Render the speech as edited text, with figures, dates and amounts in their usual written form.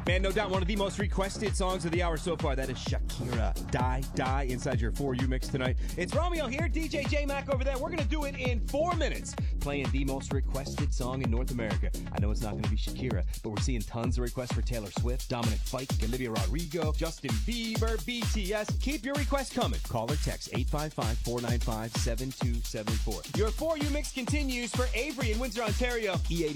Man, no doubt one of the most requested songs of the hour so far. That is Shakira, Die, inside your For You mix tonight. It's Romeo here, DJ J-Mac over there. We're going to do it in 4 minutes, playing the most requested song in North America. I know it's not going to be Shakira, but we're seeing tons of requests for Taylor Swift, Dominic Fike, Olivia Rodrigo, Justin Bieber, BTS. Keep your requests coming. Call or text 855-495-7274. Your For You mix continues for Avery in Windsor, Ontario. E80